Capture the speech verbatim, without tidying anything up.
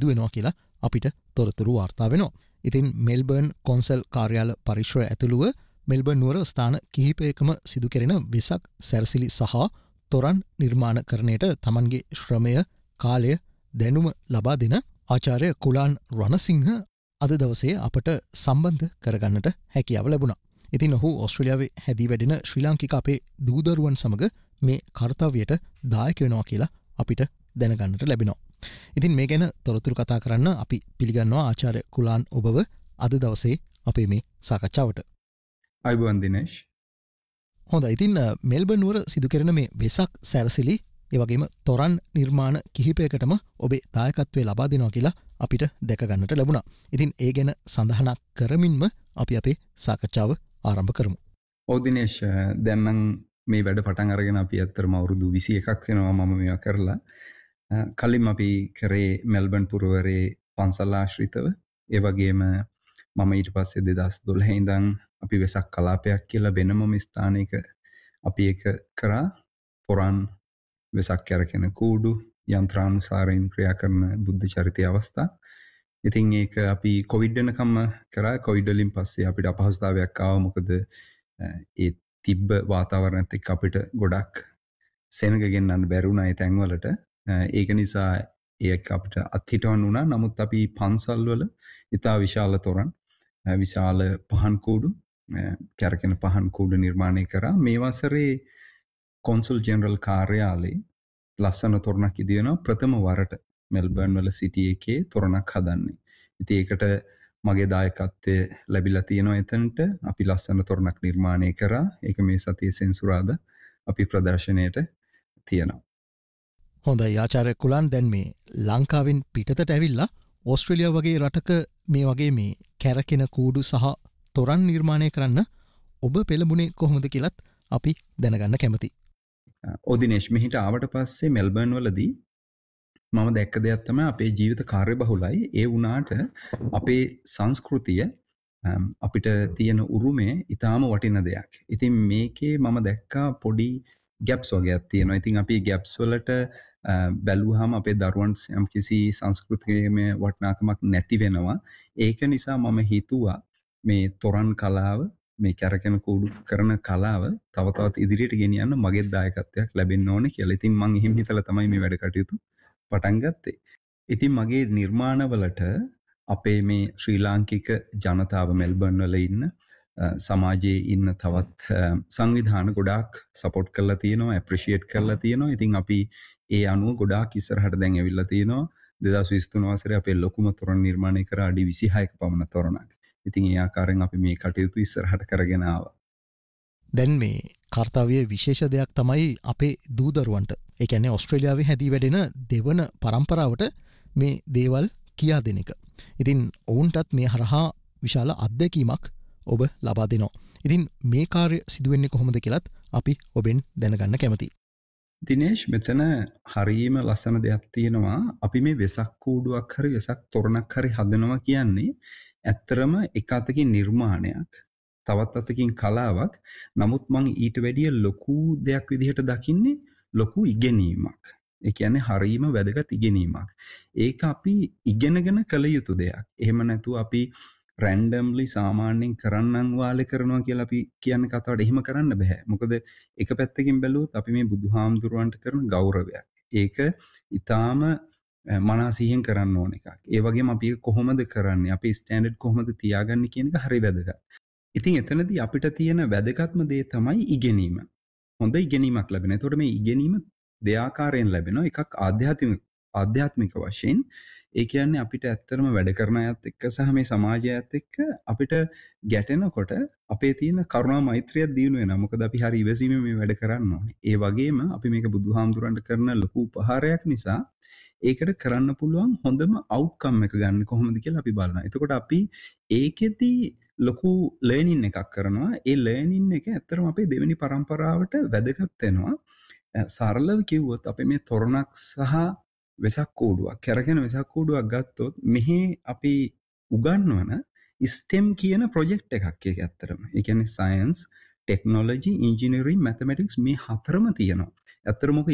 සිදුවෙනවා කියලා අපිට තොරතුරු වාර්තා වෙනවා. ඉතින් මෙල්බර්න් කොන්සල් කාර්යාල පරිශ්‍රය ඇතුළුව මෙල්බර්න් නුවර ස්ථාන කිහිපයකම සිදු කෙරෙන වෙසක් සැරසිලි සහ තොරන් නිර්මාණකරණයට තමන්ගේ ශ්‍රමය කාලය දැනුම ලබා දෙන ආචාර්ය කුලාන් රණසිංහ අද දවසේ අපට සම්බන්ධ කරගන්නට හැකියාව ලැබුණා. ඉතින් ඔහු ඔස්ට්‍රේලියාවේ හැදී වැඩෙන ශ්‍රී ලාංකික අපේ දූදරුවන් සමග මේ කර්තව්‍යයට දායක වෙනවා කියලා අපිට දැනගන්නට ලැබෙනවා. ඉතින් මේ ගැන තොරතුරු කතා කරන්න අපි පිළිගන්නවා ආචාර්ය කුලාන් ඔබව අද දවසේ අපේ මේ සාකච්ඡාවට. අයිබෝන් දිනේෂ්. හොඳයි. ඉතින් මෙල්බර්න් නුවර සිදු කරන මේ වෙසක් සැරසිලි ඒ වගේම තොරන් නිර්මාණ කිහිපයකටම ඔබේ දායකත්වය ලබා දෙනවා කියලා අපිට දැක ගන්නට ලැබුණා. ඉතින් ඒ ගැන සඳහනක් කරමින්ම අපි අපේ සාකච්ඡාව ආරම්භ කරමු. ඔව් දිනේෂ්, දැන් නම් මේ වැඩ පටන් අරගෙන අපි ඇත්තටම අවුරුදු විසි එකක් වෙනවා මම මේවා කරලා. කලින් අපි කරේ මෙල්බර්න් පුරවරේ පන්සල් ආශ්‍රිතව. ඒ වගේම මම ඊට පස්සේ දෙදහස් දොළහ ඉඳන් අපි වෙසක් කලාපයක් කියලා වෙනම ස්ථානයක අපි ඒක කරා. තොරන් වෙසක් කැරකෙන කූඩු යන්ත්‍රානුසාරයෙන් ක්‍රියා කරන බුද්ධ චරිතය අවස්ථා. ඉතින් ඒක අපි කොවිඩ් වෙනකම්ම කරා. කොවිඩ් වලින් පස්සේ අපිට අපහසුතාවයක් ආවා. මොකද ඒ තිබ්බ වාතාවරණයත් එක්ක අපිට ගොඩක් සෙනග ගෙන්නන්න බැරි වුණා ඒ තැන්වලට. ඒක නිසා ඒක අපිට අත්හිටවන්න වුණා. නමුත් අපි පන්සල් වල ඉතා විශාල තොරන්, විශාල පහන් කූඩු, කැරකෙන පහන් කූඩු නිර්මාණය කරා. මේ වසරේ කොන්සල් ජෙනරල් කාර්යාලයේ ලස්සන තොරණක් ඉදිවෙනවා ප්‍රථම වරට මෙල්බර්න් වල සිටි එකේ තොරණක් හදන්නේ. ඉතින් ඒකට මගේ දායකත්වය ලැබිලා තියෙනවා. එතනට අපි ලස්සන තොරණක් නිර්මාණය කරා. ඒක මේ සතියේ සෙන්සුරාදා අපි ප්‍රදර්ශනයට තියනවා. හොඳයි ආචාර්ය කුලාන්, දැන් මේ ලංකාවෙන් පිටතට ඇවිල්ලා ඕස්ට්‍රේලියාව වගේ රටක මේ වගේ මේ කැරකෙන කූඩු සහ තොරන් නිර්මාණය කරන්න ඔබ පෙළඹුණේ කොහොමද කියලත් අපි දැනගන්න කැමතියි. ඔව් දිනේෂ්, මෙහිට ආවට පස්සේ මෙල්බර්න් වලදී මම දැක්ක දෙයක් තමයි අපේ ජීවිත කාර්යබහුලයි. ඒ වුණාට අපේ සංස්කෘතිය අපිට තියෙන උරුමය ඊටාම වටින දෙයක්. ඉතින් මේකේ මම දැක්කා පොඩි ගැප්ස් වගේක් තියෙනවා. ඉතින් අපි ගැප්ස් වලට බැලුවාම අපේ දරුවන් යම් කිසි සංස්කෘතිකමය වටිනාකමක් නැති වෙනවා. ඒක නිසා මම හිතුවා මේ තොරන් කලාව, මේ කැරකෙන කූඩු කරන කලාව තව තවත් ඉදිරියට ගෙනියන්න මගේ දායකත්වයක් ලැබෙන්න ඕනේ කියලා. ඉතින් මං එහෙම හිතලා තමයි මේ වැඩ කටයුතු පටන් ගත්තේ. ඉතින් මගේ නිර්මාණවලට අපේ මේ ශ්‍රී ලාංකික ජනතාව මෙල්බර්න් වල ඉන්න සමාජයේ ඉන්න තවත් සංවිධාන ගොඩාක් සපෝට් කරලා තියෙනවා, ඇප්‍රීෂিয়েට් කරලා තියෙනවා. ඉතින් අපි ඒ අනුව ගොඩාක් ඉස්සරහට දැන් ඇවිල්ලා තියෙනවා. දෙදහස් විසි තුන වසරේ අපේ ලොකුම තොරණ නිර්මාණය කර අඩි විසිහයක පමණ තොරණක්. ඉතින් ඒ ආකාරයෙන් අපි මේ කටයුතු ඉස්සරහට කරගෙන ආවා. දැන් මේ කාර්යයේ විශේෂ දෙයක් තමයි අපේ දූදරුවන්ට, ඒ කියන්නේ ඕස්ට්‍රේලියාවේ හැදී වැඩෙන දෙවන පරම්පරාවට මේ දේවල් කියා දෙන එක. ඉතින් ඔවුන්ටත් මේ හරහා විශාල අත්දැකීමක් ඔබ ලබා දෙනවා. ඉතින් මේ කාර්ය සිදුවෙන්නේ කොහොමද කියලත් අපි ඔබෙන් දැනගන්න කැමතියි. දිනේෂ්, මෙතන හරීම ලස්සන දෙයක් තියෙනවා. අපි මේ වෙසක් කූඩුවක් හරි වෙසක් තොරණක් හරි හදනවා කියන්නේ ඇත්තරම එක අතකින් නිර්මාණයක්, තවත් අතකින් කලාවක්. නමුත් මං ඊට වැඩිය ලොකු දෙයක් විදිහට දකින්නේ ලොකු ඉගෙනීමක්. ඒ කියන්නේ හරීම වැදගත් ඉගෙනීමක්. ඒක අපි ඉගෙනගෙන කළ යුතු දෙයක්. එහෙම නැතුව අපි රැන්ඩම්ලි සාමාන්‍යයෙන් කරන්නන් වාලේ කරනවා කියලා අපි කියන්නේ කතාවට එහෙම කරන්න බෑ. මොකද එක පැත්තකින් බැලුවොත් අපි මේ බුදුහාමුදුරුවන්ට කරන ගෞරවයක්. ඒක ඊටාම මනසින් කරන්න ඕන එකක්. ඒ වගේම අපි කොහොමද කරන්නේ, අපි ස්ටෑන්ඩඩ් කොහොමද තියාගන්නේ කියන එක හරි වැදගත්. ඉතින් එතනදී අපිට තියෙන වැදගත්ම දේ තමයි ඉගෙනීම. හොඳ ඉගෙනීමක් ලැබෙනවා. එතකොට මේ ඉගෙනීම දෙආකාරයෙන් ලැබෙනවා. එකක් ආධ්‍යාත්මික ආධ්‍යාත්මික වශයෙන්. ඒ කියන්නේ අපිට ඇත්තටම වැඩ කරන අයත් එක්ක සහ මේ සමාජයත් එක්ක අපිට ගැටෙනකොට අපේ තියෙන කරුණා මෛත්‍රියක් දිනු වෙනවා. මොකද අපි හරි ඉවසීමෙන් මේ වැඩ කරන්න ඕනේ. ඒ වගේම අපි මේක බුදුහාමුදුරන්ට කරන ලොකු උපහාරයක් නිසා ඒකට කරන්න පුළුවන් හොඳම අවුට්කම් එක ගන්න කොහොමද කියලා අපි බලනවා. එතකොට අපි ඒකෙදි ලොකු ලර්නින් එකක් කරනවා. ඒ ලර්නින් එක ඇත්තටම අපේ දෙවෙනි පරම්පරාවට වැදගත් වෙනවා. සරලව කිව්වොත් අපි මේ තොරණක් සහ වෙසක් කූඩුවක්, කැරකෙන වෙසක් කූඩුවක් ගත්තොත් මෙහි අපි උගන්වන ස්ටෙම් කියන ප්‍රොජෙක්ට් එකක් ඒක ඇත්තටම. ඒ කියන්නේ සයන්ස්, ටෙක්නොලොජි, ඉංජිනේරින්, මැතමැටික්ස් මේ හතරම තියෙනවා. ඇත්තටම